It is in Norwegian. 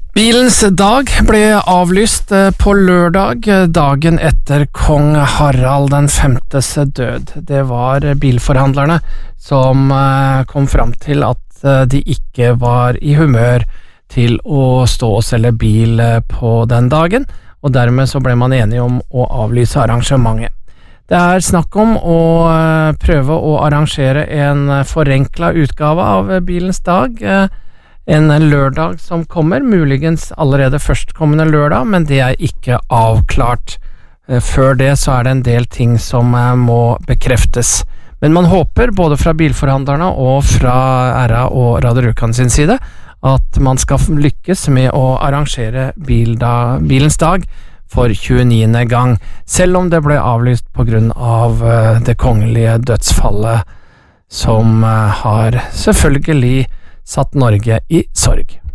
Bilens dag ble avlyst på lørdag, dagen etter kong Harald den femtes død. Det var bilforhandlerne som kom fram til at de ikke var i humør til å stå og selge bil på den dagen, og dermed så ble man enige om å avlyse arrangementet. Det er snakk om å prøve å arrangere en forenklet utgave av bilens dag, en lørdag som kommer, muligens allerede førstkommende lørdag, men det er ikke avklart. Før det så er det en del ting som må bekreftes. Men man håper, både fra bilforhandlerne og fra RA og Radio Rjukan sin side, at man skal lykkes med å arrangere bilens dag for 29. gang, selv om det ble avlyst på grunn av det kongelige dødsfallet, som har selvfølgelig satt Norge i sorg.